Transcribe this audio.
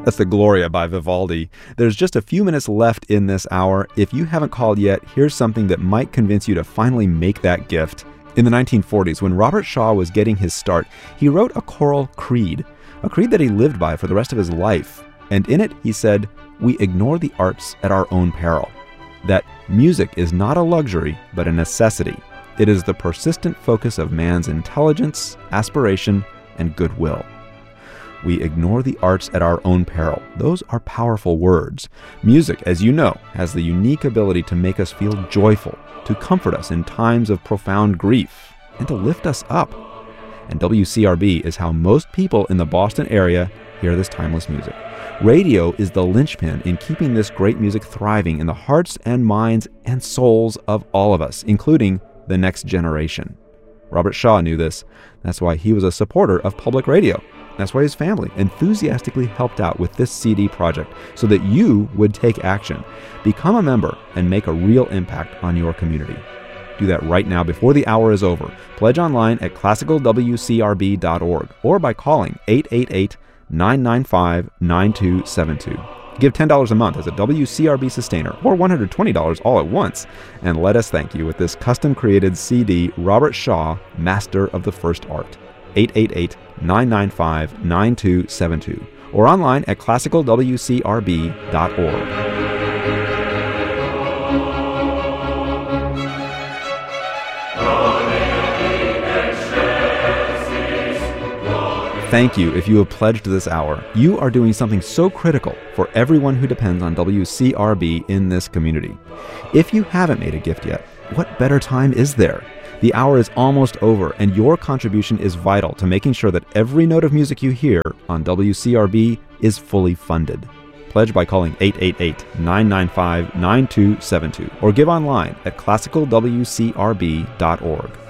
That's the Gloria by Vivaldi. There's just a few minutes left in this hour. If you haven't called yet, here's something that might convince you to finally make that gift. In the 1940s, when Robert Shaw was getting his start, he wrote a choral creed, a creed that he lived by for the rest of his life. And in it, he said, "We ignore the arts at our own peril." That music is not a luxury, but a necessity. It is the persistent focus of man's intelligence, aspiration, and goodwill. We ignore the arts at our own peril. Those are powerful words. Music, as you know, has the unique ability to make us feel joyful, to comfort us in times of profound grief, and to lift us up. And WCRB is how most people in the Boston area hear this timeless music. Radio is the linchpin in keeping this great music thriving in the hearts and minds and souls of all of us, including the next generation. Robert Shaw knew this. That's why he was a supporter of public radio. That's why his family enthusiastically helped out with this CD project so that you would take action. Become a member and make a real impact on your community. Do that right now before the hour is over. Pledge online at classicalwcrb.org or by calling 888-995-9272. Give $10 a month as a WCRB sustainer or $120 all at once. And let us thank you with this custom-created CD, Robert Shaw, Master of the First Art. 888-995-9272 or online at classicalwcrb.org. Thank you if you have pledged this hour. You are doing something so critical for everyone who depends on WCRB in this community. If you haven't made a gift yet, what better time is there? The hour is almost over, and your contribution is vital to making sure that every note of music you hear on WCRB is fully funded. Pledge by calling 888-995-9272 or give online at classicalwcrb.org.